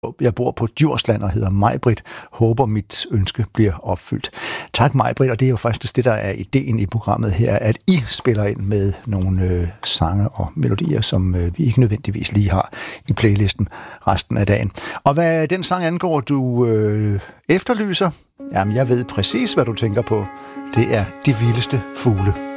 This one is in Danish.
Jeg bor på Djursland og hedder Maj-Brit. Håber mit ønske bliver opfyldt. Tak Maj-Brit, og det er jo faktisk det, der er ideen i programmet her, at I spiller ind med nogle sange og melodier, som vi ikke nødvendigvis lige har i playlisten resten af dagen. Og hvad den sang angår, du efterlyser, jamen jeg ved præcis, hvad du tænker på. Det er De Vildeste Fugle.